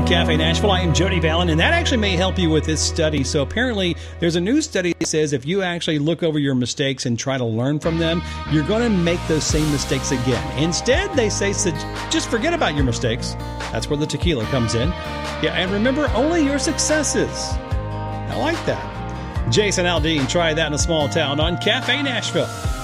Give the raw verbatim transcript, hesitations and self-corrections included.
Cafe Nashville. I am Jody Vallon, and that actually may help you with this study. So apparently, there's a new study that says if you actually look over your mistakes and try to learn from them, you're going to make those same mistakes again. Instead, they say so just forget about your mistakes. That's where the tequila comes in. Yeah, and remember only your successes. I like that. Jason Aldean, try that in a small town on Cafe Nashville.